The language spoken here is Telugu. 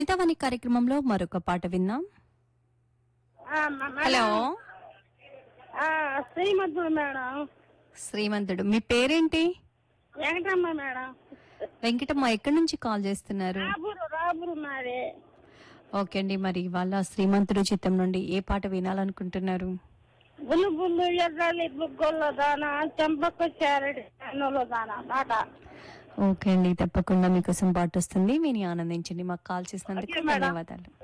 మిగతావని కార్యక్రమంలో మరొక పాట విన్నాం. హలో, శ్రీమంతుడు మేడం. శ్రీమంతుడు. మీ పేరేంటి? వెంకటమ్మ మేడం. వెంకటమ్మ, ఎక్కడి నుంచి కాల్ చేస్తున్నారు? రాబురు మాది. ఓకే అండి, మరి ఇవాళ శ్రీమంతుడు చిత్రం నుండి ఏ పాట వినాలనుకుంటున్నారు? బుల్లు బుల్లు ఎర్రలి బుగ్గొల్ల దాన చెంపకు చారడి దాన పాట. ఓకే అండి, తప్పకుండా మీకోసం పాట వస్తుంది, విని ఆనందించండి. మాకు కాల్ చేసినందుకు ఓకే మేడం. ధన్యవాదాలు.